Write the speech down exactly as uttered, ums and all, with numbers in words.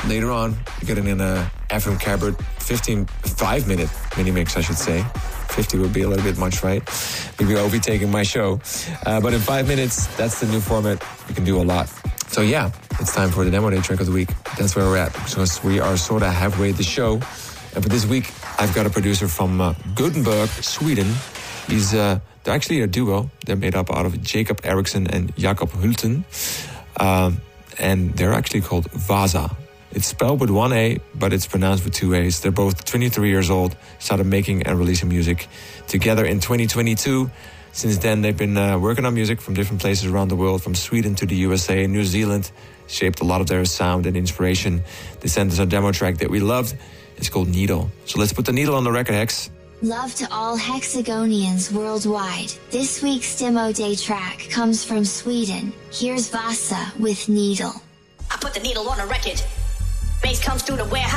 Later on, you're getting in a Ephraim Cabert fifteen, five minute mini mix, I should say. fifty would be a little bit much, right? Maybe I'll be taking my show. Uh, but in five minutes, that's the new format. You can do a lot. So yeah, it's time for the Demo Day track of the week. That's where we're at, because we are sort of halfway the show. And for this week, I've got a producer from uh, Gothenburg, Sweden. He's uh, they're actually a duo. They're made up out of Jacob Eriksson and Jakob Hulten. Um, and they're actually called Vasa. It's spelled with one A, but it's pronounced with two A's. They're both twenty-three years old, started making and releasing music together in twenty twenty-two. Since then, they've been uh, working on music from different places around the world, from Sweden to the U S A and New Zealand, shaped a lot of their sound and inspiration. They sent us a demo track that we loved. It's called Needle. So let's put the needle on the record, Hex. Love to all Hexagonians worldwide. This week's Demo Day track comes from Sweden. Here's Vasa with Needle. I put the needle on the record. Bass comes through the warehouse.